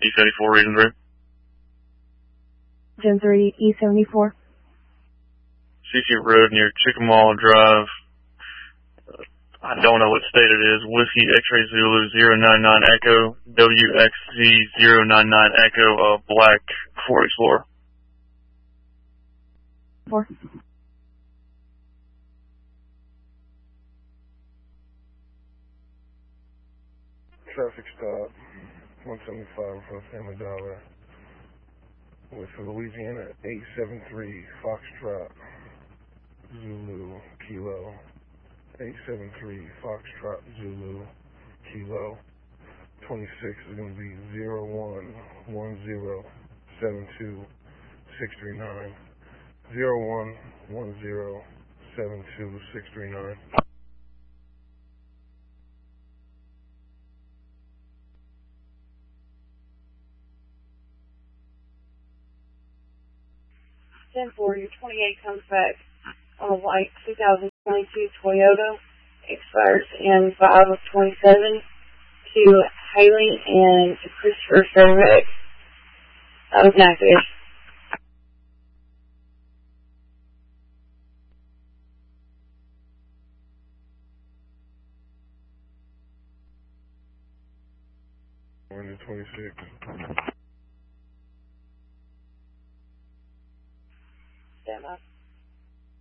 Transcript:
E74, reading through. Gen 3, E74. CC Road near Chickamauga Drive. I don't know what state it is. Whiskey X-Ray Zulu 099 Echo, WXZ 099 Echo, black Ford Explorer. 4. Traffic stop, 175 from Family Dollar with Louisiana 873 Foxtrot Zulu Kilo. 873 Foxtrot Zulu Kilo. 26 is going to be 011072 639. 011072 639. Ten 4, your 28 comes back on a white 2022 Toyota, expires in 5/27 to Haley and Christopher Cervex out of Natchitoches. We're in the 26.